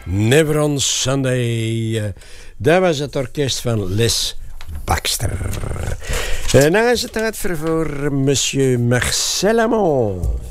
Never on Sunday. Dat was het orkest van Les Baxter. En dan is het tijd voor monsieur Marcel Amont.